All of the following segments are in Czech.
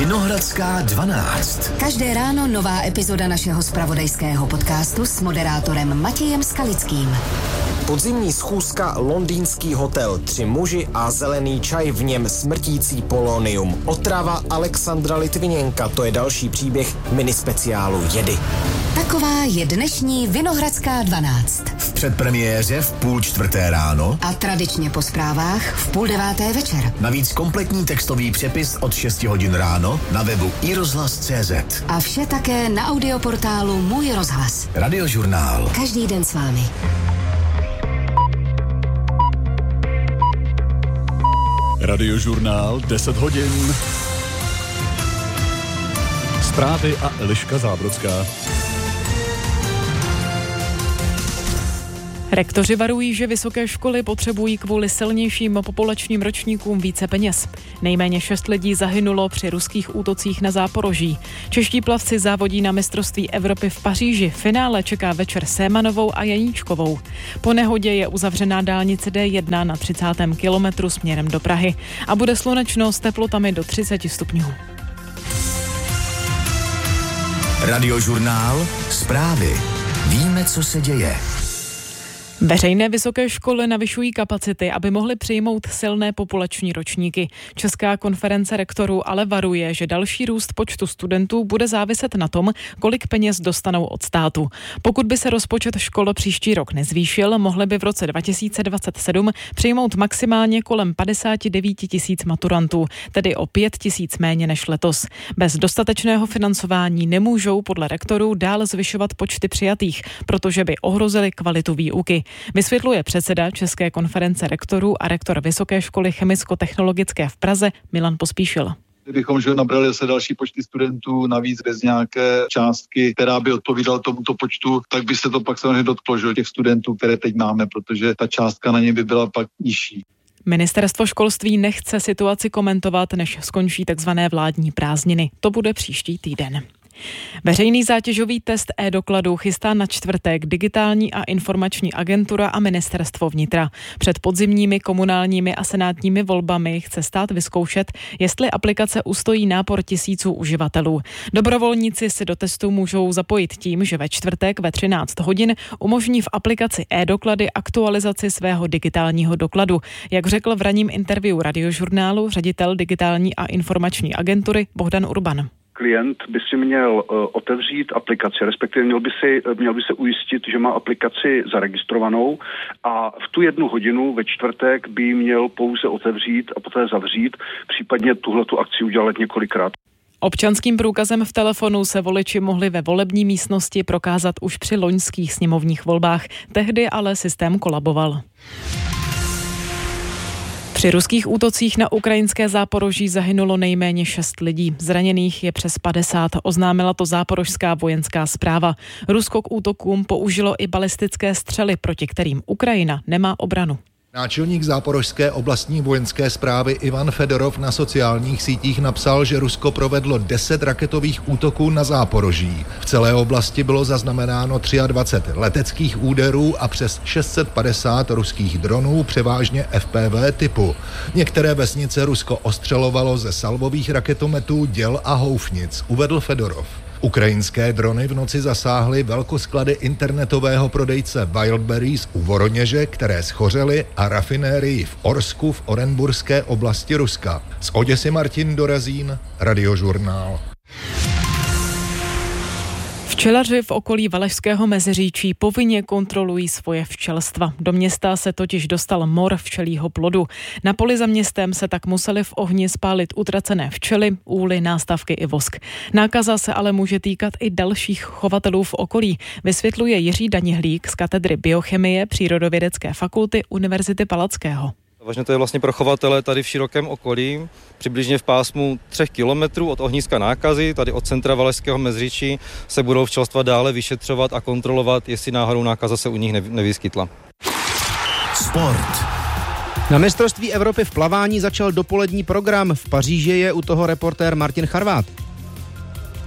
Vinohradská 12. Každé ráno nová epizoda našeho zpravodajského podcastu s moderátorem Matějem Skalickým. Podzimní schůzka, londýnský hotel, 3 muži a zelený čaj, v něm smrtící polonium. Otrava Alexandra Litviněnka, to je další příběh minispeciálu Jedy. Taková je dnešní Vinohradská 12. V předpremiéře v 3:30 ráno a tradičně po zprávách v 8:30 večer. Navíc kompletní textový přepis od 6 hodin ráno na webu iRozhlas.cz. A vše také na audioportálu Můj rozhlas. Radiožurnál. Každý den s vámi. Radiožurnál 10 hodin. Zprávy a Eliška Zábrodská. Rektoři varují, že vysoké školy potřebují kvůli silnějším populačním ročníkům více peněz. Nejméně 6 lidí zahynulo při ruských útocích na Záporoží. Čeští plavci závodí na mistrovství Evropy v Paříži. Finále čeká večer Sémanovou a Janíčkovou. Po nehodě je uzavřená dálnice D1 na 30. kilometru směrem do Prahy a bude slunečno s teplotami do 30 stupňů. Radiožurnál. Zprávy. Víme, co se děje. Veřejné vysoké školy navyšují kapacity, aby mohly přijmout silné populační ročníky. Česká konference rektorů ale varuje, že další růst počtu studentů bude záviset na tom, kolik peněz dostanou od státu. Pokud by se rozpočet škol příští rok nezvýšil, mohly by v roce 2027 přijmout maximálně kolem 59 000 maturantů, tedy o 5 000 méně než letos. Bez dostatečného financování nemůžou podle rektorů dál zvyšovat počty přijatých, protože by ohrozily kvalitu výuky. Vysvětluje předseda České konference rektorů a rektor Vysoké školy chemicko-technologické v Praze Milan Pospíšil. Kdybychom nabrali se další počty studentů navíc bez nějaké částky, která by odpovídala tomuto počtu, tak by se to pak samozřejmě dotklo, že těch studentů, které teď máme, protože ta částka na ně by byla pak nižší. Ministerstvo školství nechce situaci komentovat, než skončí takzvané vládní prázdniny. To bude příští týden. Veřejný zátěžový test e-dokladů chystá na čtvrtek Digitální a informační agentura a Ministerstvo vnitra. Před podzimními komunálními a senátními volbami chce stát vyzkoušet, jestli aplikace ustojí nápor tisíců uživatelů. Dobrovolníci si do testu můžou zapojit tím, že ve čtvrtek ve 13 hodin umožní v aplikaci e-doklady aktualizaci svého digitálního dokladu. Jak řekl v ranním interview Radiožurnálu ředitel Digitální a informační agentury Bohdan Urban. Klient by si měl otevřít aplikaci, respektive měl by se ujistit, že má aplikaci zaregistrovanou a v tu 1 hodinu ve čtvrtek by měl pouze otevřít a poté zavřít, případně tuhletu akci udělat několikrát. Občanským průkazem v telefonu se voliči mohli ve volební místnosti prokázat už při loňských sněmovních volbách. Tehdy ale systém kolaboval. Při ruských útocích na ukrajinské Záporoží zahynulo nejméně 6 lidí. Zraněných je přes 50, oznámila to záporožská vojenská správa. Rusko k útokům použilo i balistické střely, proti kterým Ukrajina nemá obranu. Náčelník záporožské oblastní vojenské správy Ivan Fedorov na sociálních sítích napsal, že Rusko provedlo 10 raketových útoků na Záporoží. V celé oblasti bylo zaznamenáno 23 leteckých úderů a přes 650 ruských dronů, převážně FPV typu. Některé vesnice Rusko ostřelovalo ze salvových raketometů, děl a houfnic, uvedl Fedorov. Ukrajinské drony v noci zasáhly velkosklady internetového prodejce Wildberries u Voroněže, které schořely, a rafinérii v Orsku v Orenburské oblasti Ruska. Z Oděsy Martin Dorazín, Radiožurnál. Včelaři v okolí Valašského Meziříčí povinně kontrolují svoje včelstva. Do města se totiž dostal mor včelího plodu. Na poli za městem se tak museli v ohni spálit utracené včely, úly, nástavky i vosk. Nákaza se ale může týkat i dalších chovatelů v okolí, vysvětluje Jiří Danihlík z katedry biochemie Přírodovědecké fakulty Univerzity Palackého. Vážně to je vlastně pro chovatele tady v širokém okolí, přibližně v pásmu 3 kilometrů od ohniska nákazy, tady od centra Valašského Meziříčí, se budou včelstva dále vyšetřovat a kontrolovat, jestli náhodou nákaza se u nich nevyskytla. Sport. Na mistrovství Evropy v plavání začal dopolední program. V Paříži je u toho reportér Martin Charvát.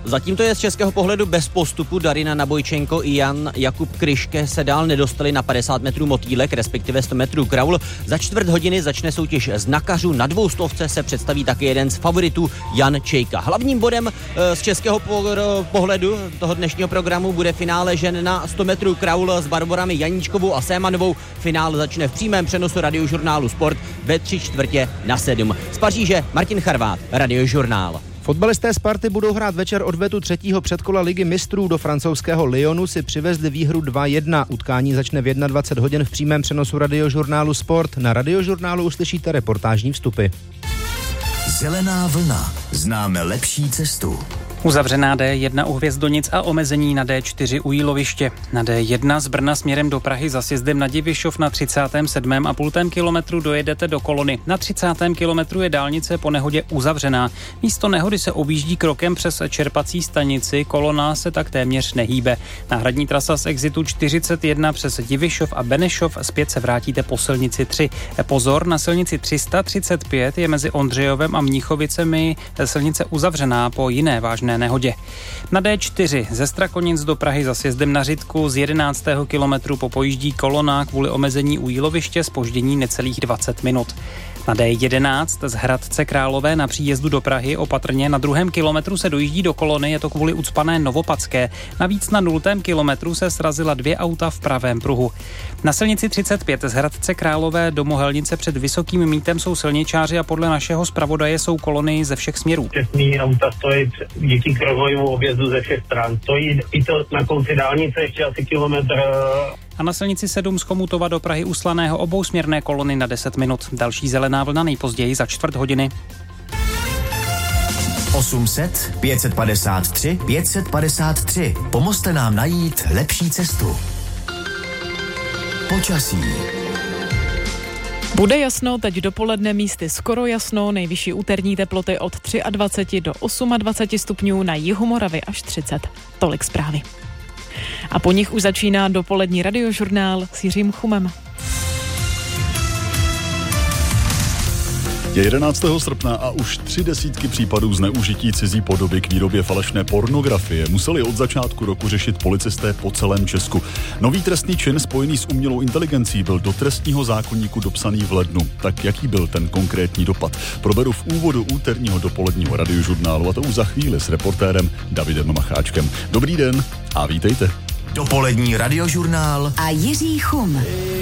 Zatím to je z českého pohledu bez postupu. Darina Nabojčenko i Jan Jakub Kryške se dál nedostali na 50 metrů motýlek, respektive 100 metrů kraul. Za čtvrt hodiny začne soutěž znakařů. Na 200 se představí taky jeden z favoritů, Jan Čejka. Hlavním bodem z českého pohledu toho dnešního programu bude finále žen na 100 metrů kraul s Barborami Janíčkovou a Sémanovou. Finál začne v přímém přenosu Radiožurnálu Sport ve 6:45. Z Paříže Martin Charvát, Radiožurnál. Fotbalisté Sparty budou hrát večer odvetu 3. předkola Ligy mistrů. Do francouzského Lyonu si přivezli výhru 2-1. Utkání začne v 21 hodin v přímém přenosu Radiožurnálu Sport. Na Radiožurnálu uslyšíte reportážní vstupy. Zelená vlna. Známe lepší cestu. Uzavřená D1 u Hvězdonic a omezení na D4 u Jíloviště. Na D1 z Brna směrem do Prahy za sjezdem na Divišov na 37,5 kilometru dojedete do Kolony. Na 30. kilometru je dálnice po nehodě uzavřená. Místo nehody se objíždí krokem přes čerpací stanici, kolona se tak téměř nehýbe. Náhradní trasa z exitu 41 přes Divišov a Benešov, zpět se vrátíte po silnici 3. Pozor, na silnici 335 je mezi Ondřejovem a Mnichovicemi silnice uzavřená po jiné vážné nehodě. Na D4 ze Strakonic do Prahy za sjezdem na Řitku z 11. kilometru popojíždí kolona kvůli omezení u Jíloviště, zpoždění necelých 20 minut. Na D11 z Hradce Králové na příjezdu do Prahy opatrně na 2. kilometru se dojíždí do kolony, je to kvůli ucpané Novopadské. Navíc na 0. kilometru se srazila 2 auta v pravém pruhu. Na silnici 35 z Hradce Králové do Mohelnice před Vysokým Mýtem jsou silničáři a podle našeho zpravodaje jsou kolony ze všech směrů. Všechny auta stojí díky krokovému objezdu ze všech stran. Stojí i to na konci dálnice ještě asi kilometr. A na silnici 7 z Chomutova do Prahy u Slaného obousměrné kolony na 10 minut. Další zelená vlna nejpozději za čtvrt hodiny. 800 553 553. Pomozte nám najít lepší cestu. Počasí. Bude jasno, teď dopoledne místy skoro jasno, nejvyšší úterní teploty od 23 do 28 stupňů, na jihu Moravy až 30. Tolik zprávy. A po nich už začíná dopolední Radiožurnál s Jiřím Chumem. Je 11. srpna a už 30 případů zneužití cizí podoby k výrobě falešné pornografie museli od začátku roku řešit policisté po celém Česku. Nový trestný čin spojený s umělou inteligencí byl do trestního zákoníku dopsaný v lednu. Tak jaký byl ten konkrétní dopad? Proberu v úvodu úterního dopoledního Radiožurnálu, a to už za chvíli s reportérem Davidem Macháčkem. Dobrý den a vítejte. Dopolední Radiožurnál a Jiří Chum.